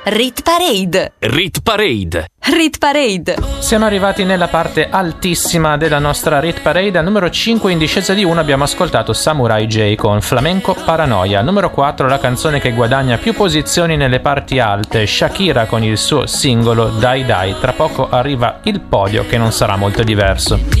Rit Parade. Rit Parade. Rit Parade. Siamo arrivati nella parte altissima della nostra Rit Parade. Al numero 5 in discesa di 1 abbiamo ascoltato Samurai J con Flamenco Paranoia. Al numero 4 la canzone che guadagna più posizioni nelle parti alte, Shakira con il suo singolo Dai Dai. Tra poco arriva il podio che non sarà molto diverso.